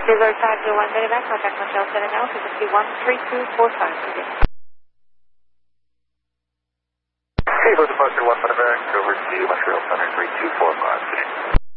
Desert 501 Medevac, contact Montreal 7 now, frequency 13245. Kilo departure 1 Medevac, over to Montreal Center 3245.